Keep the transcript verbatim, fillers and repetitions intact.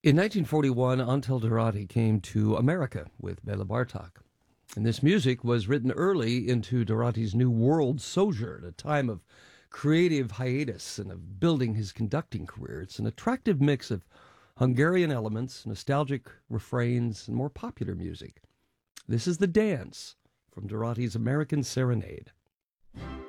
In nineteen forty-one, Antal Dorati came to America with Bela Bartok. And this music was written early into Dorati's New World sojourn, a time of creative hiatus and of building his conducting career. It's an attractive mix of Hungarian elements, nostalgic refrains, and more popular music. This is The Dance from Dorati's American Serenade.